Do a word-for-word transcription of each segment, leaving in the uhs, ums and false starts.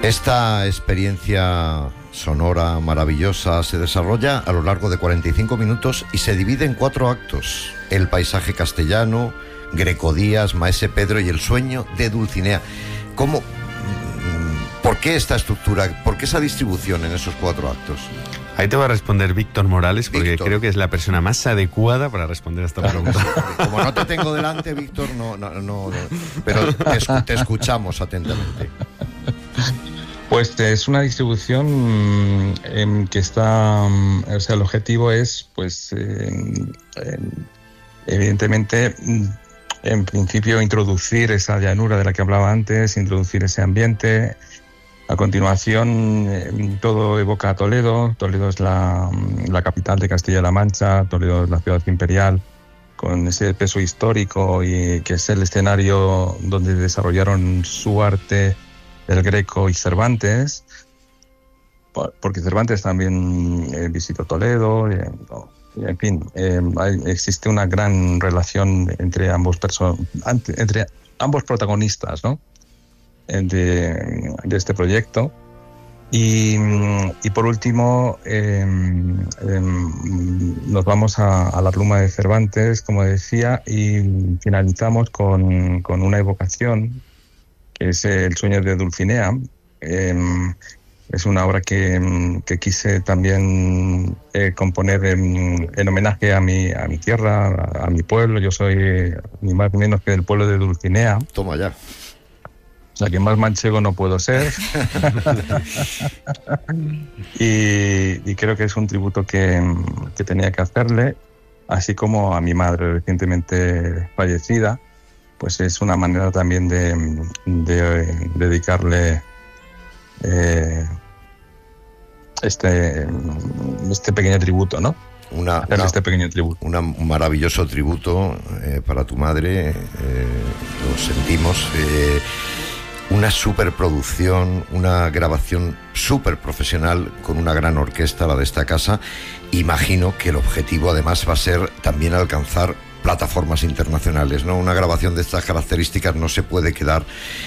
Esta experiencia sonora maravillosa se desarrolla a lo largo de cuarenta y cinco minutos y se divide en cuatro actos: el paisaje castellano, Greco-Díaz, Maese Pedro y el sueño de Dulcinea. ¿Cómo? ¿Por qué esta estructura? ¿Por qué esa distribución en esos cuatro actos? Ahí te va a responder Víctor Morales, porque Víctor. creo que es la persona más adecuada para responder a esta pregunta. Como no te tengo delante, Víctor, no, no, no, no, pero te, escu- te escuchamos atentamente. Pues es una distribución eh, que está, o sea, el objetivo es, pues, eh, eh, evidentemente, en principio, introducir esa llanura de la que hablaba antes, introducir ese ambiente. A continuación, eh, todo evoca a Toledo. Toledo es la, la capital de Castilla-La Mancha, Toledo es la ciudad imperial, con ese peso histórico y que es el escenario donde desarrollaron su arte el Greco y Cervantes, porque Cervantes también eh, visitó Toledo, eh, en fin, eh, hay, existe una gran relación entre ambos perso- entre ambos protagonistas, ¿no? de, de este proyecto. Y, y por último, eh, eh, nos vamos a, a la pluma de Cervantes, como decía, y finalizamos con, con una evocación, que es El sueño de Dulcinea. Eh, es una obra que, que quise también eh, componer en, en homenaje a mi, a mi tierra, a, a mi pueblo. Yo soy ni más ni menos que del pueblo de Dulcinea. Toma ya. O sea, que más manchego no puedo ser. y, y creo que es un tributo que, que tenía que hacerle, así como a mi madre recientemente fallecida. Pues es una manera también de, de, de dedicarle eh, este, este pequeño tributo, ¿no? Una, Hacerle una, este pequeño tributo. una, un maravilloso tributo eh, para tu madre, eh, lo sentimos. Eh, una superproducción, una grabación súper profesional con una gran orquesta, la de esta casa. Imagino que el objetivo además va a ser también alcanzar plataformas internacionales, ¿no? Una grabación de estas características no se puede quedar,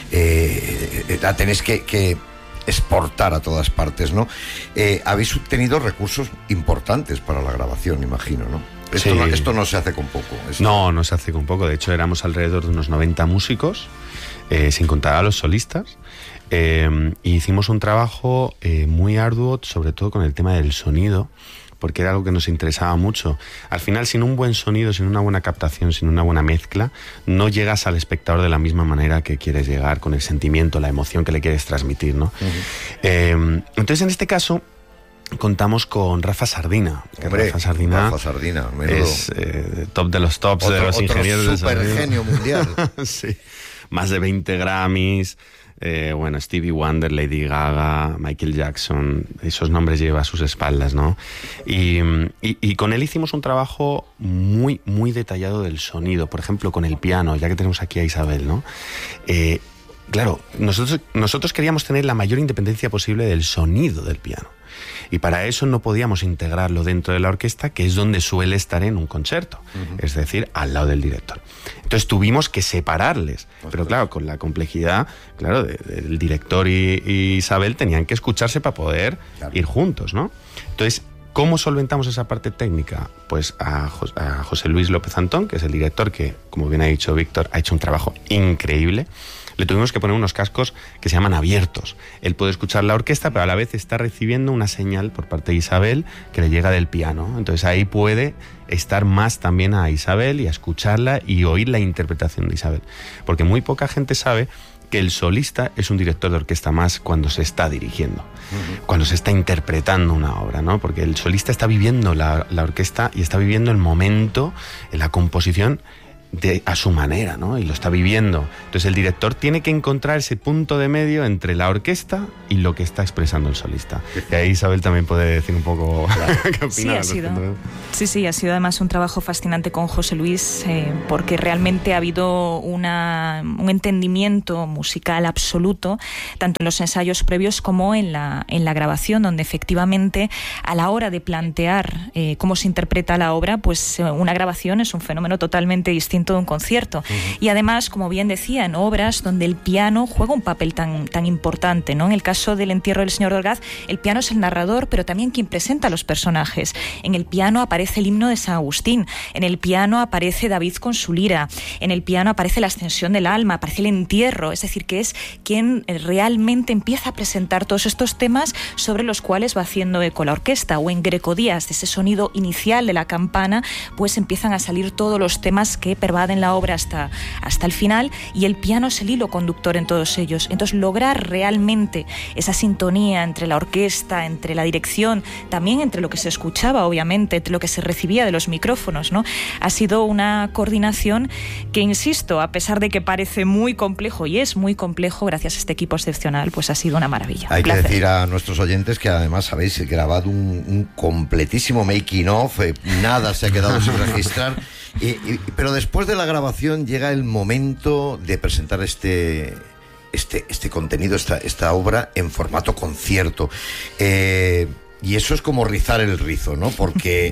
eh, la tenéis que, que exportar a todas partes, ¿no? Eh, habéis tenido recursos importantes para la grabación, imagino, ¿no? Esto, Sí. no, esto no se hace con poco. Esto... No, no se hace con poco. De hecho, éramos alrededor de unos noventa músicos, eh, sin contar a los solistas. Eh, y hicimos un trabajo eh, muy arduo, sobre todo con el tema del sonido, porque era algo que nos interesaba mucho. Al final, sin un buen sonido, sin una buena captación, sin una buena mezcla, no llegas al espectador de la misma manera que quieres llegar, con el sentimiento, la emoción que le quieres transmitir, ¿no? Uh-huh. Eh, entonces, en este caso, contamos con Rafa Sardina. Hombre, Rafa Sardina, Rafa Sardina es eh, top de los tops, otro, de los otro ingenieros de sonido. super genio mundial. Sí, más de veinte Grammys. Eh, bueno, Stevie Wonder, Lady Gaga, Michael Jackson, esos nombres lleva a sus espaldas, ¿no? Y, y, y con él hicimos un trabajo muy, muy detallado del sonido. Por ejemplo, con el piano, ya que tenemos aquí a Isabel, ¿no? Eh, claro, nosotros, nosotros queríamos tener la mayor independencia posible del sonido del piano. Y para eso no podíamos integrarlo dentro de la orquesta, que es donde suele estar en un concierto, uh-huh. es decir, al lado del director. Entonces tuvimos que separarles, uh-huh. pero claro, con la complejidad, claro, de, de, el director y, y Isabel tenían que escucharse para poder claro. ir juntos, ¿no? Entonces, ¿cómo solventamos esa parte técnica? Pues a, Jos- a José Luis López Antón, que es el director que, como bien ha dicho Víctor, ha hecho un trabajo increíble. Le tuvimos que poner unos cascos que se llaman abiertos. Él puede escuchar la orquesta, pero a la vez está recibiendo una señal por parte de Isabel que le llega del piano. Entonces ahí puede estar más también a Isabel y a escucharla y oír la interpretación de Isabel. Porque muy poca gente sabe que el solista es un director de orquesta más cuando se está dirigiendo, uh-huh. cuando se está interpretando una obra, ¿no? Porque el solista está viviendo la, la orquesta y está viviendo el momento, la composición, de, a su manera, ¿no? Y lo está viviendo. Entonces el director tiene que encontrar ese punto de medio entre la orquesta y lo que está expresando el solista. Y ahí Isabel también puede decir un poco qué opina. Sí, ha sido, sí, sí, ha sido además un trabajo fascinante con José Luis, eh, porque realmente ha habido una, un entendimiento musical absoluto, tanto en los ensayos previos como en la, en la grabación, donde efectivamente a la hora de plantear eh, cómo se interpreta la obra, pues eh, una grabación es un fenómeno totalmente distinto distinto de un concierto. Uh-huh. Y además, como bien decía, en obras donde el piano juega un papel tan, tan importante, ¿no? En el caso del Entierro del Señor de Orgaz, el piano es el narrador, pero también quien presenta a los personajes. En el piano aparece el himno de San Agustín, en el piano aparece David con su lira, en el piano aparece la ascensión del alma, aparece el entierro, es decir, que es quien realmente empieza a presentar todos estos temas sobre los cuales va haciendo eco la orquesta. O en Grecodías, de ese sonido inicial de la campana, pues empiezan a salir todos los temas que pervaden la obra hasta, hasta el final, y el piano es el hilo conductor en todos ellos. Entonces, lograr realmente esa sintonía entre la orquesta, entre la dirección, también entre lo que se escuchaba, obviamente, entre lo que se recibía de los micrófonos, ¿no? Ha sido una coordinación que, insisto, a pesar de que parece muy complejo, y es muy complejo, gracias a este equipo excepcional, pues ha sido una maravilla. Hay que decir a nuestros oyentes que además habéis grabado un, un completísimo making of, eh, nada se ha quedado sin registrar, y, y, pero después de la grabación llega el momento de presentar este... Este, este contenido, esta, esta obra en formato concierto. Eh, y eso es como rizar el rizo, ¿no? Porque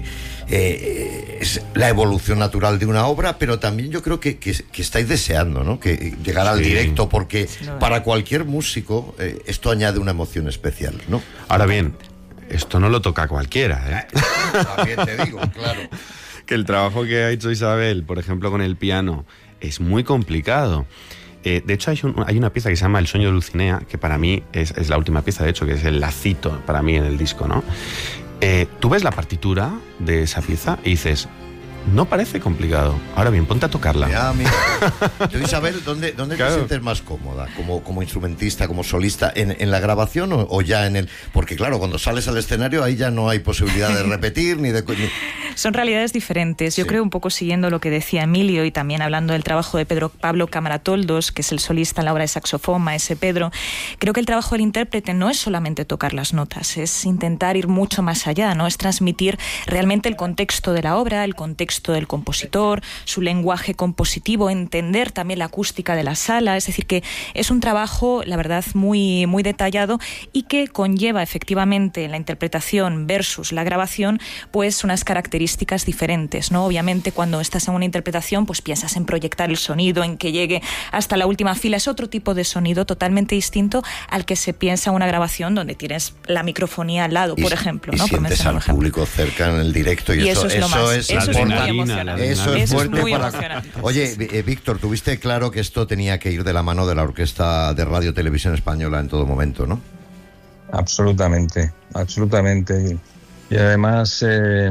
eh, es la evolución natural de una obra, pero también yo creo que, que, que estáis deseando, ¿no? Que llegar al sí. directo, porque sí, no, para cualquier músico eh, esto añade una emoción especial, ¿no? Ahora bien, esto no lo toca cualquiera, ¿eh? También te digo, claro. Que el trabajo que ha hecho Isabel, por ejemplo, con el piano, es muy complicado. Eh, de hecho, hay, un, hay una pieza que se llama El sueño de Dulcinea, que para mí es, es la última pieza, de hecho, que es el lacito para mí en el disco, ¿no? Eh, tú ves la partitura de esa pieza y dices, no parece complicado. Ahora bien, ponte a tocarla. Ya, mira. Tú, Isabel, ¿dónde, dónde claro. te sientes más cómoda? ¿Como, como instrumentista, como solista? ¿En, en la grabación o, o ya en el...? Porque claro, cuando sales al escenario ahí ya no hay posibilidad de repetir ni de... Ni... Son realidades diferentes. Yo sí. creo, un poco siguiendo lo que decía Emilio y también hablando del trabajo de Pedro Pablo Camaratoldos, que es el solista en la obra de saxofón, Maese Pedro, creo que el trabajo del intérprete no es solamente tocar las notas, es intentar ir mucho más allá, ¿no? Es transmitir realmente el contexto de la obra, el contexto del compositor, su lenguaje compositivo, entender también la acústica de la sala. Es decir, que es un trabajo, la verdad, muy, muy detallado y que conlleva efectivamente en la interpretación versus la grabación pues unas características diferentes, ¿no? Obviamente, cuando estás en una interpretación pues piensas en proyectar el sonido, en que llegue hasta la última fila. Es otro tipo de sonido totalmente distinto al que se piensa en una grabación donde tienes la microfonía al lado, y, por ejemplo, y ¿no? sientes al público cerca en el directo y, y eso, eso es, lo eso más, es eso es muy emocionante. Eso es eso fuerte es muy para... emocionante. Oye, sí, sí. eh, Víctor, tuviste claro que esto tenía que ir de la mano de la Orquesta de Radio Televisión Española en todo momento, ¿no? Absolutamente, absolutamente. Y además, eh,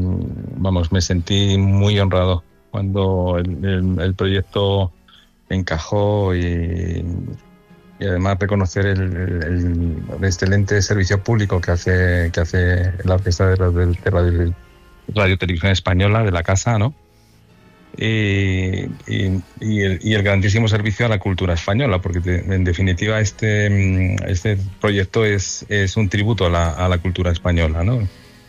vamos, me sentí muy honrado cuando el, el, el proyecto encajó y, y además reconocer el, el, el excelente servicio público que hace que hace la Orquesta de Radio, de Radio, Radio Televisión Española de la casa, ¿no? Y, y, y, el, y el grandísimo servicio a la cultura española, porque te, en definitiva este, este proyecto es, es un tributo a la, a la cultura española, ¿no?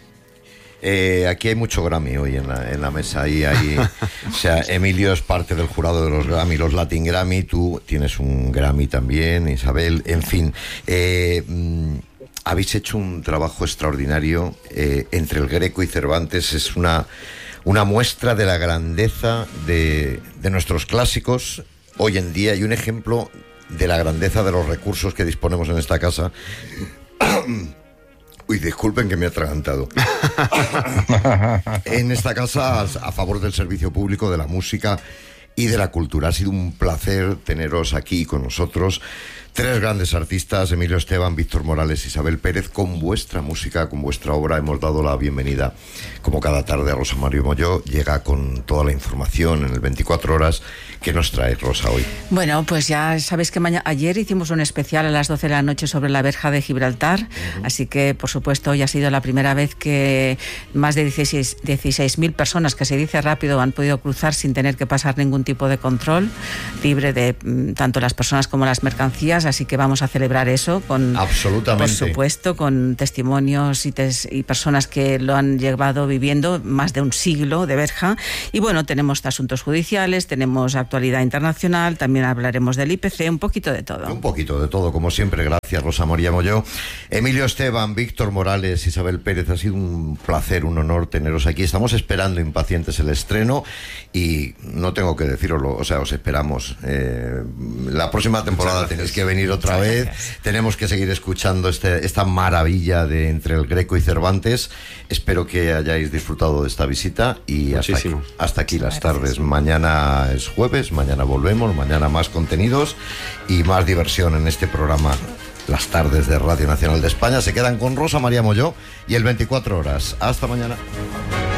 Eh, aquí hay mucho Grammy hoy en la, en la mesa. Ahí hay, o sea, Emilio es parte del jurado de los Grammy, los Latin Grammy. Tú tienes un Grammy también, Isabel. En fin, eh, mm, habéis hecho un trabajo extraordinario eh, entre el Greco y Cervantes. Es una, una muestra de la grandeza de, de nuestros clásicos hoy en día y un ejemplo de la grandeza de los recursos que disponemos en esta casa. Uy, disculpen que me he atragantado. En esta casa, a favor del servicio público, de la música y de la cultura. Ha sido un placer teneros aquí con nosotros. Tres grandes artistas, Emilio Esteban, Víctor Morales, Isabel Pérez, con vuestra música, con vuestra obra. Hemos dado la bienvenida, como cada tarde, a Rosa Mario Molló. Llega con toda la información en el veinticuatro horas. ¿Qué nos trae, Rosa, hoy? Bueno, pues ya sabéis que mañana, ayer hicimos un especial a las doce de la noche sobre la verja de Gibraltar, uh-huh. Así que, por supuesto, hoy ha sido la primera vez que más de dieciséis mil personas, que se dice rápido, han podido cruzar sin tener que pasar ningún tipo de control, libre de tanto las personas como las mercancías. artistas, así que vamos a celebrar eso con, absolutamente, por supuesto, con testimonios y, tes, y personas que lo han llevado viviendo más de un siglo de verja. Y bueno, tenemos asuntos judiciales, tenemos actualidad internacional, también hablaremos del I P C, un poquito de todo. Un poquito de todo, como siempre. Gracias, Rosa María Molló, Emilio Esteban, Víctor Morales, Isabel Pérez. Ha sido un placer, un honor teneros aquí. Estamos esperando impacientes el estreno y no tengo que deciroslo, o sea, os esperamos. Eh, la próxima temporada tenéis que venir otra Muchas vez. Gracias. Tenemos que seguir escuchando este, esta maravilla de entre el Greco y Cervantes. Espero que hayáis disfrutado de esta visita y hasta aquí, hasta aquí las tardes. Mañana es jueves, mañana volvemos, mañana más contenidos y más diversión en este programa. Las tardes de Radio Nacional de España se quedan con Rosa María Molló y el veinticuatro horas. Hasta mañana.